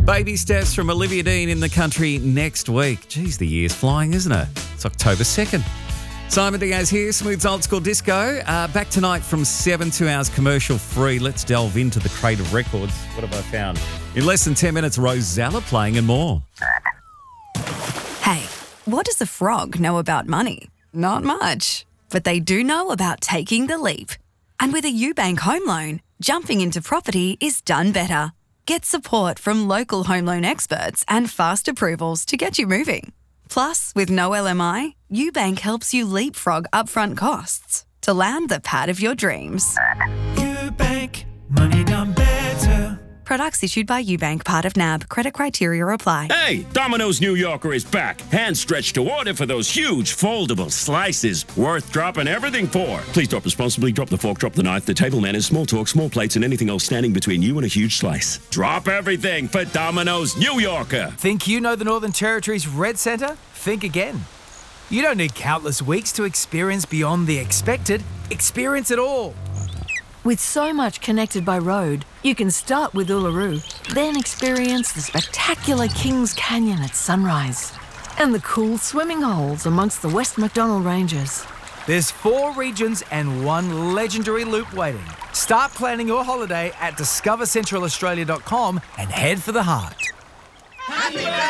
Baby steps from Olivia Dean in the country next week. Geez, the year's flying, isn't it? It's October 2nd. Simon Diaz here, Smooth's Old School Disco. Back tonight from 7, 2 hours commercial free. Let's delve into the crate of records. What have I found? In less than 10 minutes, Rosella playing and more. Hey, what does a frog know about money? Not much. But they do know about taking the leap. And with a UBank home loan, jumping into property is done better. Get support from local home loan experts and fast approvals to get you moving. Plus, with no LMI, UBank helps you leapfrog upfront costs to land the pad of your dreams. UBank, money done better. Products issued by UBank, part of NAB. Credit criteria apply. Hey, Domino's New Yorker is back. Hand stretched to order for those huge foldable slices. Worth dropping everything for. Please drop responsibly. Drop the fork, drop the knife, the table manners, small talk, small plates, and anything else standing between you and a huge slice. Drop everything for Domino's New Yorker. Think you know the Northern Territory's Red Centre? Think again. You don't need countless weeks to experience beyond the expected. Experience it all. With so much connected by road, you can start with Uluru, then experience the spectacular Kings Canyon at sunrise and the cool swimming holes amongst the West MacDonnell Ranges. There's 4 regions and 1 legendary loop waiting. Start planning your holiday at discovercentralaustralia.com and head for the heart.